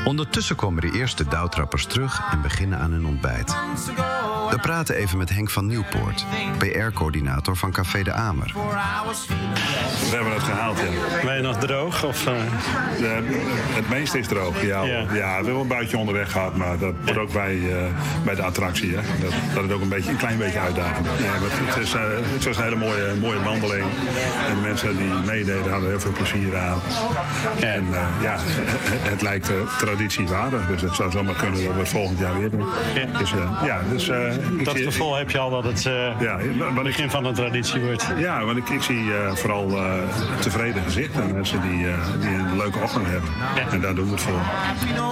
Ondertussen komen de eerste dauwtrappers terug en beginnen aan hun ontbijt. We praten even met Henk van Nieuwpoort, PR-coördinator van Café de Amer. We hebben het gehaald, ja. Ben je nog droog? Of, het meeste is droog, ja. Ja. Ja, we hebben een buitje onderweg gehad, maar dat wordt ook bij de attractie. Hè. Dat het ook een klein beetje uitdagend. Ja, het was een hele mooie wandeling. En de mensen die meededen hadden heel veel plezier aan. En het lijkt traditiewaardig. Dus het zou zomaar kunnen dat we het volgend jaar weer doen. Ja. Dus, dat gevoel heb je al dat het het begin van een traditie wordt. Ja, want ik zie vooral tevreden gezichten. En mensen die een leuke ochtend hebben. Ja. En daar doen we het voor.